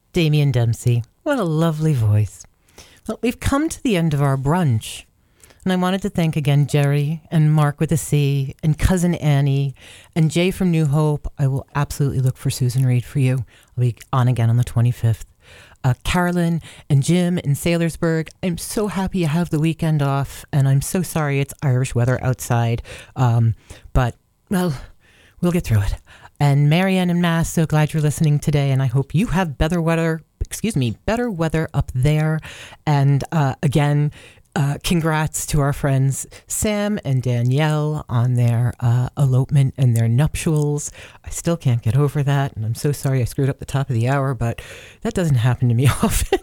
Damien Dempsey. What a lovely voice. Well, we've come to the end of our brunch. And I wanted to thank again Jerry and Mark with a C and Cousin Annie and Jay from New Hope. I will absolutely look for Susan Reed for you. I'll be on again on the 25th. Carolyn and Jim in Saylorsburg. I'm so happy you have the weekend off, and I'm so sorry it's Irish weather outside. But, well, we'll get through it. And Marianne and Mass, so glad you're listening today, and I hope you have better weather up there. And again, congrats to our friends Sam and Danielle on their elopement and their nuptials. I still can't get over that, and I'm so sorry I screwed up the top of the hour, but that doesn't happen to me often.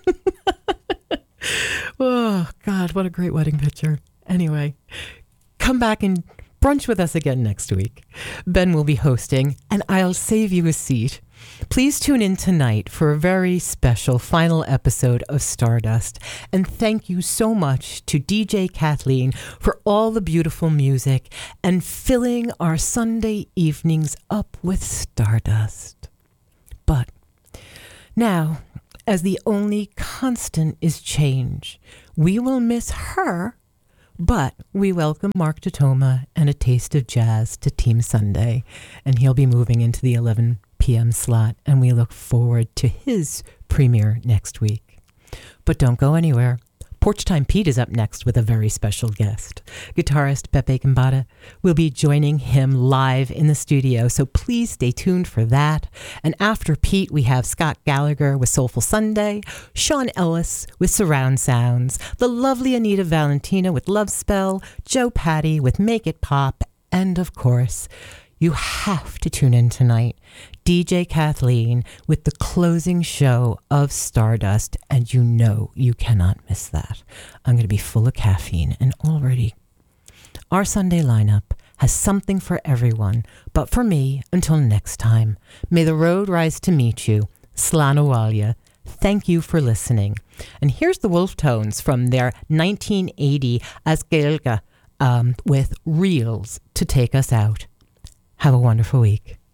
Oh, God, what a great wedding picture. Anyway, come back and brunch with us again next week. Ben will be hosting, and I'll save you a seat. Please tune in tonight for a very special final episode of Stardust. And thank you so much to DJ Kathleen for all the beautiful music and filling our Sunday evenings up with Stardust. But now, as the only constant is change, we will miss her, but we welcome Mark Totoma and A Taste of Jazz to Team Sunday, and he'll be moving into the 11 p.m. slot, and we look forward to his premiere next week. But don't go anywhere. Porch Time Pete is up next with a very special guest. Guitarist Pepe Kambata will be joining him live in the studio, so please stay tuned for that. And after Pete, we have Scott Gallagher with Soulful Sunday, Sean Ellis with Surround Sounds, the lovely Anita Valentina with Love Spell, Joe Patty with Make It Pop, and of course, you have to tune in tonight. DJ Kathleen with the closing show of Stardust, and you know you cannot miss that. I'm going to be full of caffeine, and already our Sunday lineup has something for everyone. But for me, until next time, may the road rise to meet you. Slán Abhaile. Thank you for listening. And here's the Wolf Tones from their 1980 As Gaeilge with Reels to take us out. Have a wonderful week.